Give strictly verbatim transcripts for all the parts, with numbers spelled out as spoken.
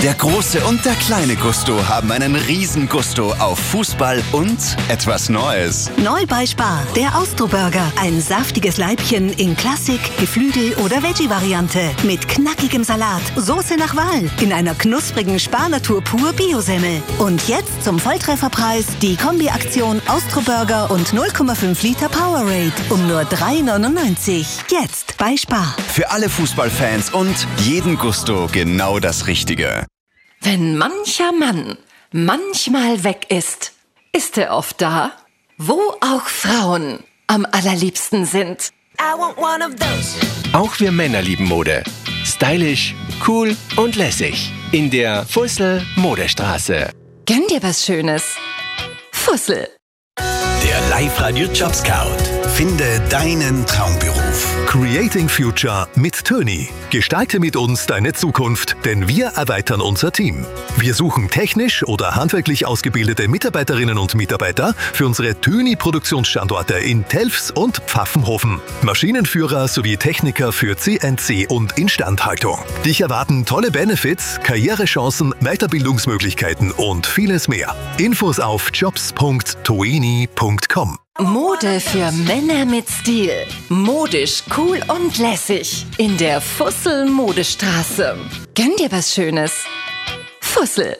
Der große und der kleine Gusto haben einen riesen Gusto auf Fußball und etwas Neues. Neu bei Spar, der Austro-Burger. Ein saftiges Leibchen in Klassik, Geflügel- oder Veggie-Variante. Mit knackigem Salat, Soße nach Wahl, in einer knusprigen Spar-Natur pur Biosemmel. Und jetzt zum Volltrefferpreis die Kombi-Aktion Austro-Burger und null Komma fünf Liter Powerade um nur drei neunundneunzig. Jetzt bei Spar. Für alle Fußballfans und jeden Gusto genau das Richtige. Wenn mancher Mann manchmal weg ist, ist er oft da, wo auch Frauen am allerliebsten sind. I want one of those. Auch wir Männer lieben Mode. Stylisch, cool und lässig. In der Fussel Modestraße. Gönn dir was Schönes. Fussel. Der Live-Radio Job Scout. Finde deinen Traumberuf. Creating Future mit Töni. Gestalte mit uns deine Zukunft, denn wir erweitern unser Team. Wir suchen technisch oder handwerklich ausgebildete Mitarbeiterinnen und Mitarbeiter für unsere Töni-Produktionsstandorte in Telfs und Pfaffenhofen. Maschinenführer sowie Techniker für C N C und Instandhaltung. Dich erwarten tolle Benefits, Karrierechancen, Weiterbildungsmöglichkeiten und vieles mehr. Infos auf jobs punkt toeni punkt com. Mode für Männer mit Stil. Modisch, cool und lässig. In der Fussel Modestraße. Gönn dir was Schönes. Fussel.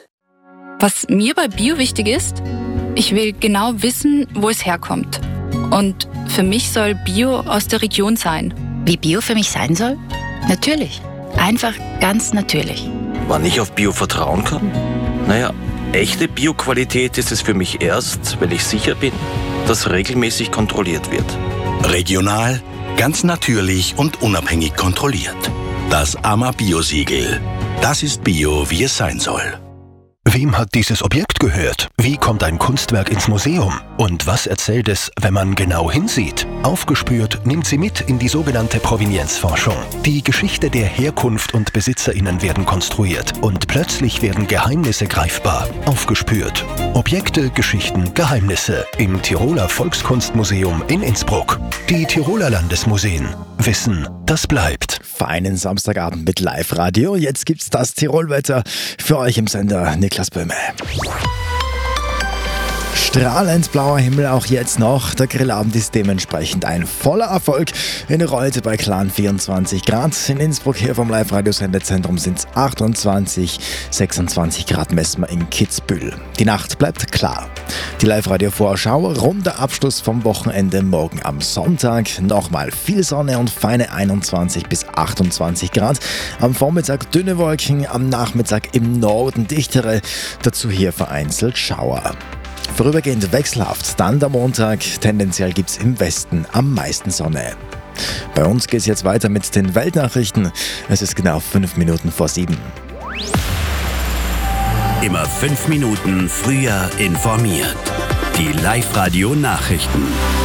Was mir bei Bio wichtig ist, ich will genau wissen, wo es herkommt. Und für mich soll Bio aus der Region sein. Wie Bio für mich sein soll? Natürlich. Einfach ganz natürlich. Wann ich auf Bio vertrauen kann? Naja, echte Bio-Qualität ist es für mich erst, wenn ich sicher bin, dass regelmäßig kontrolliert wird. Regional, ganz natürlich und unabhängig kontrolliert. Das A M A Bio-Siegel. Das ist Bio, wie es sein soll. Wem hat dieses Objekt gehört? Wie kommt ein Kunstwerk ins Museum? Und was erzählt es, wenn man genau hinsieht? Aufgespürt nimmt sie mit in die sogenannte Provenienzforschung. Die Geschichte der Herkunft und BesitzerInnen werden konstruiert und plötzlich werden Geheimnisse greifbar. Aufgespürt. Objekte, Geschichten, Geheimnisse im Tiroler Volkskunstmuseum in Innsbruck. Die Tiroler Landesmuseen. Wissen, das bleibt. Feinen Samstagabend mit Live-Radio. Jetzt gibt's das Tirolwetter für euch im Sender Niklas Böhme. Strahlend blauer Himmel auch jetzt noch. Der Grillabend ist dementsprechend ein voller Erfolg. In Reute bei klaren vierundzwanzig Grad. In Innsbruck hier vom Live-Radio-Sendezentrum sind es achtundzwanzig, sechsundzwanzig Grad messen wir in Kitzbühel. Die Nacht bleibt klar. Die Live-Radio-Vorschau, runder Abschluss vom Wochenende morgen am Sonntag. Nochmal viel Sonne und feine einundzwanzig bis achtundzwanzig Grad. Am Vormittag dünne Wolken, am Nachmittag im Norden dichtere. Dazu hier vereinzelt Schauer. Vorübergehend wechselhaft, dann der Montag. Tendenziell gibt es im Westen am meisten Sonne. Bei uns geht es jetzt weiter mit den Weltnachrichten. Es ist genau fünf Minuten vor sieben. Immer fünf Minuten früher informiert. Die Live-Radio-Nachrichten.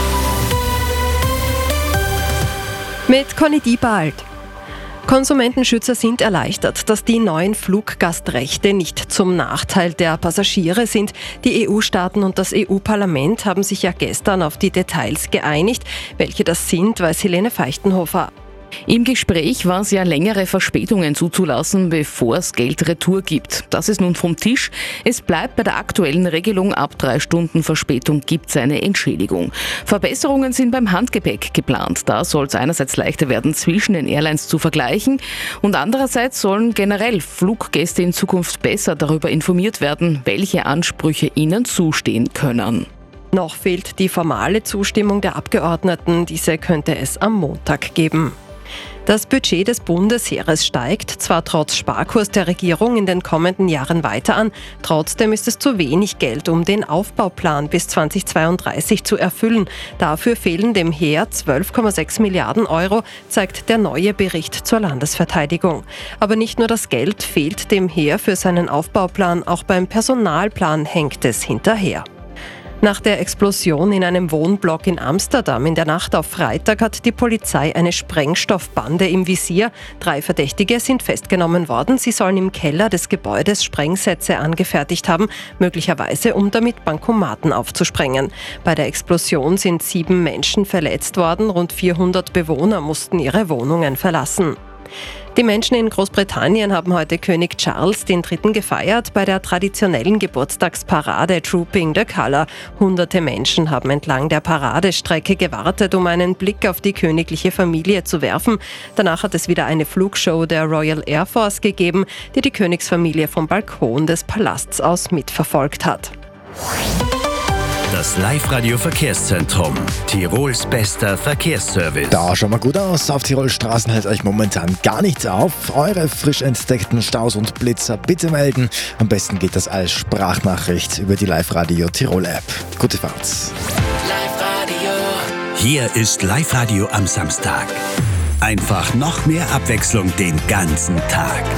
Mit Conny Diebald. Konsumentenschützer sind erleichtert, dass die neuen Fluggastrechte nicht zum Nachteil der Passagiere sind. Die E U-Staaten und das E U-Parlament haben sich ja gestern auf die Details geeinigt. Welche das sind, weiß Helene Feichtenhofer. Im Gespräch war es ja, längere Verspätungen zuzulassen, bevor es Geld retour gibt. Das ist nun vom Tisch. Es bleibt bei der aktuellen Regelung, ab drei Stunden Verspätung gibt es eine Entschädigung. Verbesserungen sind beim Handgepäck geplant. Da soll es einerseits leichter werden, zwischen den Airlines zu vergleichen und andererseits sollen generell Fluggäste in Zukunft besser darüber informiert werden, welche Ansprüche ihnen zustehen können. Noch fehlt die formale Zustimmung der Abgeordneten. Diese könnte es am Montag geben. Das Budget des Bundesheeres steigt zwar trotz Sparkurs der Regierung in den kommenden Jahren weiter an, trotzdem ist es zu wenig Geld, um den Aufbauplan bis zweitausendzweiunddreißig zu erfüllen. Dafür fehlen dem Heer zwölf Komma sechs Milliarden Euro, zeigt der neue Bericht zur Landesverteidigung. Aber nicht nur das Geld fehlt dem Heer für seinen Aufbauplan, auch beim Personalplan hängt es hinterher. Nach der Explosion in einem Wohnblock in Amsterdam in der Nacht auf Freitag hat die Polizei eine Sprengstoffbande im Visier. Drei Verdächtige sind festgenommen worden. Sie sollen im Keller des Gebäudes Sprengsätze angefertigt haben, möglicherweise um damit Bankomaten aufzusprengen. Bei der Explosion sind sieben Menschen verletzt worden. Rund vierhundert Bewohner mussten ihre Wohnungen verlassen. Die Menschen in Großbritannien haben heute König Charles der Dritte gefeiert bei der traditionellen Geburtstagsparade Trooping the Colour. Hunderte Menschen haben entlang der Paradestrecke gewartet, um einen Blick auf die königliche Familie zu werfen. Danach hat es wieder eine Flugshow der Royal Air Force gegeben, die die Königsfamilie vom Balkon des Palasts aus mitverfolgt hat. Das Live-Radio-Verkehrszentrum. Tirols bester Verkehrsservice. Da schaut mal gut aus. Auf Tirol Straßen hält euch momentan gar nichts auf. Eure frisch entdeckten Staus und Blitzer bitte melden. Am besten geht das als Sprachnachricht über die Live-Radio Tirol-App. Gute Fahrt. Live-Radio. Hier ist Live-Radio am Samstag. Einfach noch mehr Abwechslung den ganzen Tag.